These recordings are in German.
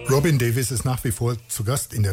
Robin Davis ist nach wie vor zu Gast in der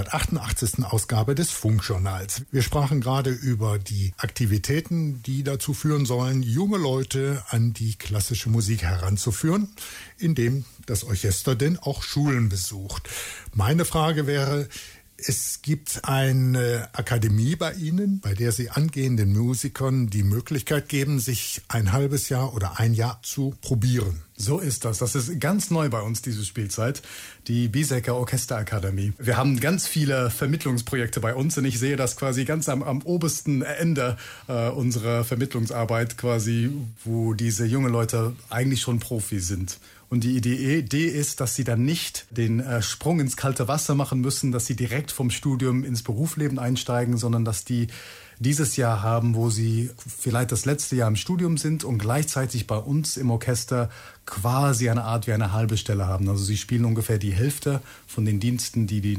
288. Ausgabe des Funkjournals. Wir sprachen gerade über die Aktivitäten, die dazu führen sollen, junge Leute an die klassische Musik heranzuführen, indem das Orchester denn auch Schulen besucht. Meine Frage wäre, es gibt eine Akademie bei Ihnen, bei der Sie angehenden Musikern die Möglichkeit geben, sich ein halbes Jahr oder ein Jahr zu probieren. So ist das. Das ist ganz neu bei uns, diese Spielzeit. Die Biesecker Orchesterakademie. Wir haben ganz viele Vermittlungsprojekte bei uns und ich sehe das quasi ganz am obersten Ende unserer Vermittlungsarbeit quasi, wo diese jungen Leute eigentlich schon Profis sind. Und die Idee ist, dass sie dann nicht den Sprung ins kalte Wasser machen müssen, dass sie direkt vom Studium ins Berufsleben einsteigen, sondern dass die dieses Jahr haben, wo sie vielleicht das letzte Jahr im Studium sind und gleichzeitig bei uns im Orchester quasi eine Art wie eine halbe Stelle haben. Also sie spielen ungefähr die Hälfte von den Diensten, die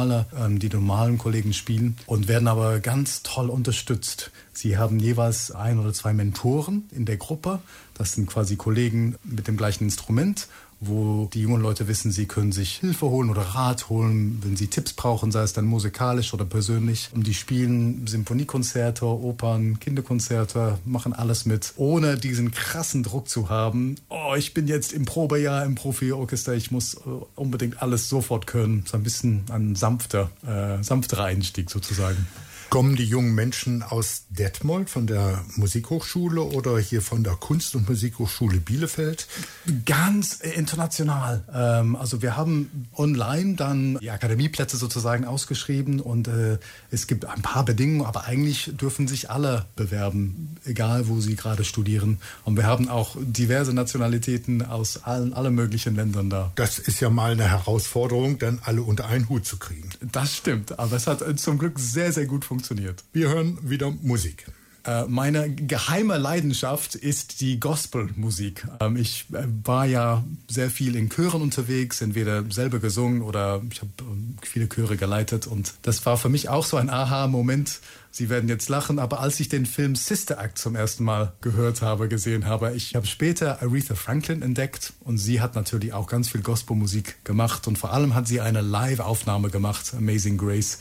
normalen Kollegen spielen und werden aber ganz toll unterstützt. Sie haben jeweils 1 oder 2 Mentoren in der Gruppe. Das sind quasi Kollegen mit dem gleichen Instrument, wo die jungen Leute wissen, sie können sich Hilfe holen oder Rat holen, wenn sie Tipps brauchen, sei es dann musikalisch oder persönlich. Und die spielen Symphoniekonzerte, Opern, Kinderkonzerte, machen alles mit, ohne diesen krassen Druck zu haben. Oh, ich bin jetzt im Probejahr im Profi-Orchester, ich muss unbedingt alles sofort können. So ein bisschen ein sanfterer Einstieg sozusagen. Kommen die jungen Menschen aus Detmold von der Musikhochschule oder hier von der Kunst- und Musikhochschule Bielefeld? Ganz international. Also wir haben online dann die Akademieplätze sozusagen ausgeschrieben und es gibt ein paar Bedingungen, aber eigentlich dürfen sich alle bewerben, egal wo sie gerade studieren. Und wir haben auch diverse Nationalitäten aus allen möglichen Ländern da. Das ist ja mal eine Herausforderung, dann alle unter einen Hut zu kriegen. Das stimmt, aber es hat zum Glück sehr, sehr gut funktioniert. Wir hören wieder Musik. Meine geheime Leidenschaft ist die Gospelmusik. Ich war ja sehr viel in Chören unterwegs, entweder selber gesungen oder ich habe viele Chöre geleitet. Und das war für mich auch so ein Aha-Moment. Sie werden jetzt lachen, aber als ich den Film Sister Act zum ersten Mal gesehen habe, ich habe später Aretha Franklin entdeckt und sie hat natürlich auch ganz viel Gospelmusik gemacht und vor allem hat sie eine Live-Aufnahme gemacht, Amazing Grace.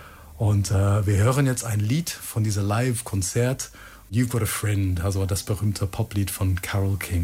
Und wir hören jetzt ein Lied von dieser Live-Konzert, You've Got a Friend, also das berühmte Poplied von Carole King.